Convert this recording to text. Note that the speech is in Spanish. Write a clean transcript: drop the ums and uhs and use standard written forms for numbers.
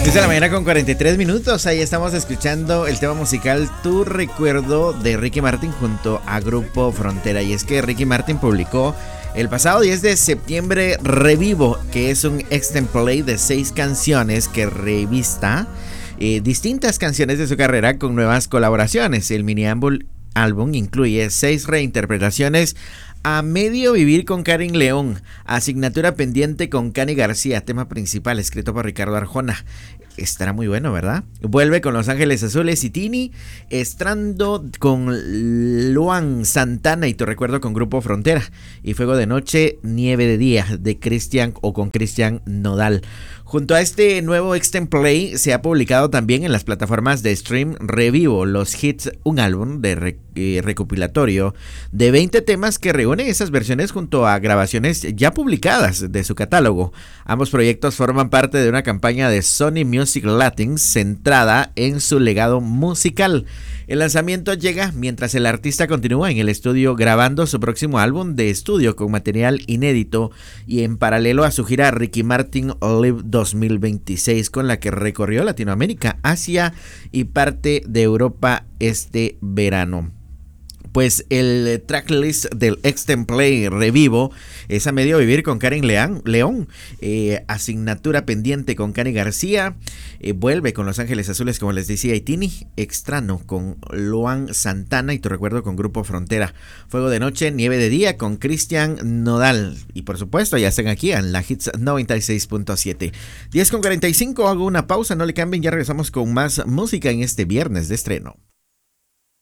6 de la mañana con 43 minutos. Ahí estamos escuchando el tema musical Tu Recuerdo de Ricky Martin junto a Grupo Frontera. Y es que Ricky Martin publicó el pasado 10 de septiembre Revivo, que es un extended play de 6 canciones que revista distintas canciones de su carrera con nuevas colaboraciones. El mini álbum incluye 6 reinterpretaciones: A Medio Vivir con Karin León, Asignatura Pendiente con Cani García, tema principal escrito por Ricardo Arjona. Estará muy bueno, ¿verdad? Vuelve con Los Ángeles Azules y Tini, Estrando con Luan Santana y Tu Recuerdo con Grupo Frontera, y Fuego de Noche, Nieve de Día de Cristian o con Cristian Nodal. Junto a este nuevo extended play se ha publicado también en las plataformas de stream Revivo Los Hits, un álbum de recopilatorio de 20 temas que reúnen esas versiones junto a grabaciones ya publicadas de su catálogo. Ambos proyectos forman parte de una campaña de Sony Music Latin centrada en su legado musical. El lanzamiento llega mientras el artista continúa en el estudio grabando su próximo álbum de estudio con material inédito y en paralelo a su gira Ricky Martin Live 2026, con la que recorrió Latinoamérica, Asia y parte de Europa este verano. Pues el tracklist del extended play Revivo es A Medio Vivir con Karin León, Asignatura Pendiente con Cani García, Vuelve con Los Ángeles Azules, como les decía, y Tini, Extraño con Luan Santana y Tu Recuerdo con Grupo Frontera, Fuego de Noche, Nieve de Día con Cristian Nodal, y por supuesto ya están aquí en la Hits 96.7. 10:45, hago una pausa, no le cambien, ya regresamos con más música en este viernes de estreno.